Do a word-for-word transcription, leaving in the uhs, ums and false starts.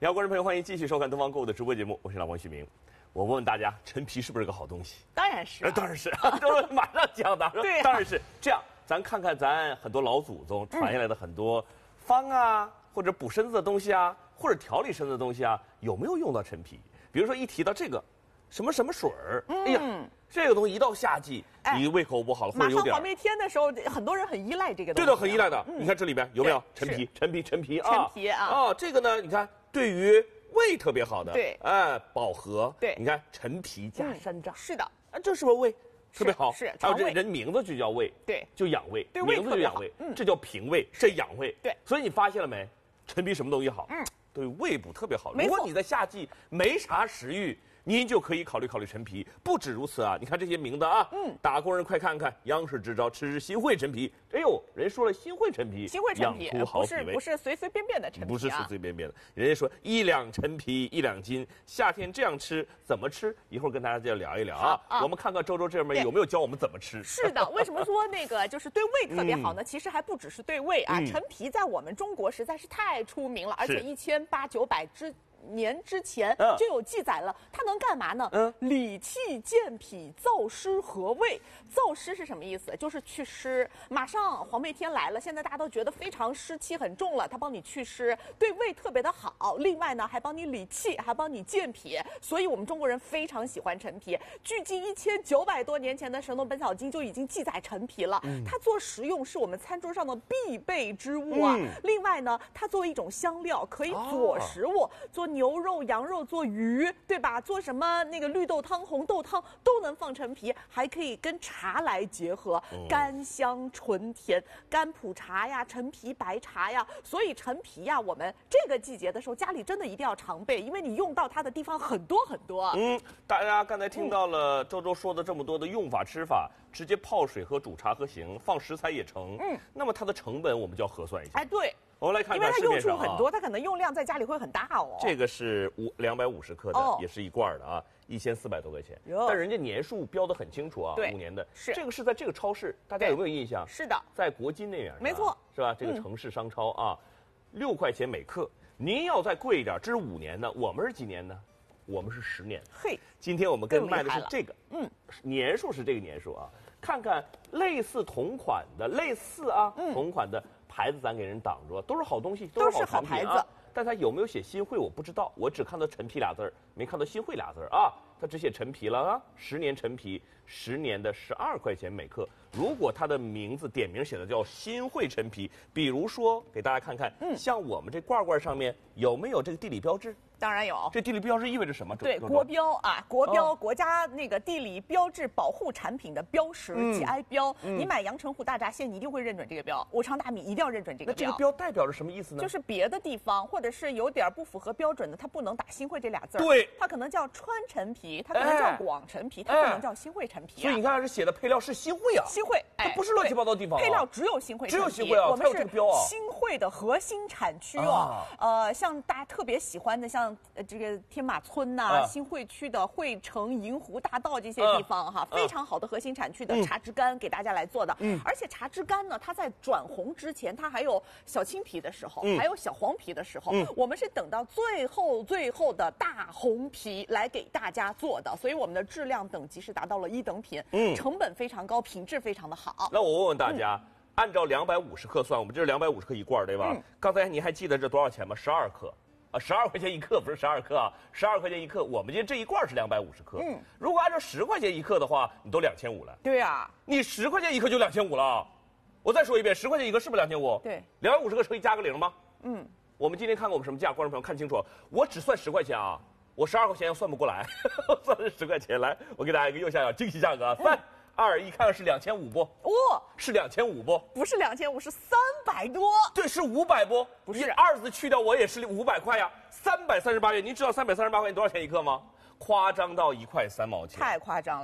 你好，观众朋友，欢迎继续收看东方购物的直播节目，我是老王旭明。我问问大家，陈皮是不是个好东西？ 当然是、啊， 当然是，都是马上讲的。 对、啊， 当然是这样。咱看看咱很多老祖宗传下来的很多方啊，嗯、或者补身子的东西啊，或者调理身子的东西啊，有没有用到陈皮？比如说一提到这个什么什么水儿，嗯、哎呀，这个东西一到夏季，哎、你胃口不好了，或者有点。 马上黄梅天的时候，很多人很依赖这个东西。 对的，很依赖的。嗯、你看这里边有没有陈皮？陈皮，陈皮啊！ 陈皮啊！ 啊，这个呢，你看对于胃特别好的， 对， 哎，饱和。 对， 你看陈皮加山楂， 嗯、是的， 啊，这是不是胃特别好？ 是， 还有这人名字就叫胃， 对， 就养胃， 对， 名字就养胃，嗯，这叫平胃，这养胃。 对， 所以你发现了没？陈皮什么东西好？嗯，对胃部特别好。如果你在夏季没啥食欲，您就可以考虑考虑陈皮。不止如此啊，你看这些名字啊，嗯，打工人快看看，央视支招吃新会陈皮。哎呦，人说了新会陈皮， 新会陈皮养出好不是不是随随便便的陈皮、啊， 不是随随便便的。人家说一两陈皮一两斤，夏天这样吃怎么吃？一会儿跟大家再聊一聊啊。啊我们看看周周这边有没有教我们怎么吃。 是的，为什么说那个就是对胃特别好呢？嗯、其实还不只是对胃啊，嗯、陈皮在我们中国实在是太出名了，而且一千八九百之。年之前就有记载了，嗯、它能干嘛呢？嗯，理气健脾、燥湿和胃。燥湿是什么意思？就是祛湿。马上黄梅天来了，现在大家都觉得非常湿气很重了，它帮你祛湿，对胃特别的好。另外呢，还帮你理气，还帮你健脾。所以我们中国人非常喜欢陈皮。距今一千九百多年前的《神农本草经》就已经记载陈皮了。嗯、它做食用是我们餐桌上的必备之物啊。嗯、另外呢，它作为一种香料，可以佐食物，哦、做。牛肉、羊肉做鱼，对吧？做什么那个绿豆汤、红豆汤都能放陈皮，还可以跟茶来结合，嗯、甘香醇甜，甘普茶呀、陈皮白茶呀。所以陈皮呀，我们这个季节的时候，家里真的一定要常备，因为你用到它的地方很多很多。 嗯，大家刚才听到了周周说的这么多的用法、吃法，直接泡水喝、煮茶喝行，放食材也成。嗯，那么它的成本我们就要核算一下。 哎，对。 我们来看看市面上，因为它用处处很多，它可能用量在家里会很大哦。 这个是五两百五十克的，哦、也是一罐的啊，一千四百多块钱。但人家年数标得很清楚啊，五年的。 是这个是在这个超市，大家有没有印象？ 是的， 在国金那边。 没错， 是吧？这个城市商超啊，六、嗯、块钱每克。您要再贵一点，这是五年的，我们是几年呢？我们是十年。 嘿， 今天我们跟卖的是这个，嗯，年数是这个年数啊。看看类似同款的，类似啊，嗯、同款的。牌子咱给人挡住，都是好东西， 都是好产品啊。但它有没有写新会我不知道，我只看到陈皮俩字儿，没看到新会俩字儿啊。它只写陈皮了啊，十年陈皮，十年的十二块钱每克。如果它的名字点名写的叫新会陈皮，比如说给大家看看，嗯，像我们这罐罐上面有没有这个地理标志？ 当然有。 这地理标志意味着什么？ 对，国标啊，国标，哦、国家那个地理标志保护产品的标识 G I 标。嗯、你买阳澄湖大闸蟹，你一定会认准这个标；五常大米一定要认准这个标。 那这个标代表着什么意思呢？ 就是别的地方或者是有点不符合标准的，它不能打新会这俩字。 对， 它可能叫川陈皮，它可能叫广陈皮，哎、它不能叫新会陈皮、啊。 所以你看，这写的配料是新会啊， 新会， 哎，它不是乱七八糟地方、啊。 配料只有新会， 只有新会啊， 我们是新会的核心产区哦。啊、呃，像大家特别喜欢的，像呃这个。天马村呐、啊，啊、新会区的汇城、银湖大道这些地方哈，啊、非常好的核心产区的茶枝干给大家来做的。嗯，而且茶枝干呢，它在转红之前，它还有小青皮的时候，嗯、还有小黄皮的时候，嗯、我们是等到最后最后的大红皮来给大家做的，所以我们的质量等级是达到了一等品，嗯，成本非常高，品质非常的好。 那我问问大家，嗯、按照两百五十克算，我们这是两百五十克一罐，对吧？嗯、刚才你还记得这多少钱吗？十二克。啊，十二块钱一克，不是十二克啊，十二块钱一克。我们今天这一罐是两百五十克。嗯，如果按照十块钱一克的话，你都两千五了。 对呀、啊， 你十块钱一克就两千五了。我再说一遍，十块钱一克是不是两千五？ 对， 两百五十克可以加个零吗？嗯，我们今天看看我们什么价，观众朋友看清楚，我只算十块钱啊，我十二块钱要算不过来，算的是十块钱。来，我给大家一个右下角惊喜价格啊，三。嗯二一，看看是两千五不？ 哦， 是两千五不？ 不是两千五，是三百多。 对，是五百不？ 不是， 二字去掉我也是五百块呀，三百三十八元。您知道三百三十八块钱多少钱一克吗？夸张到一块三毛钱， 太夸张了。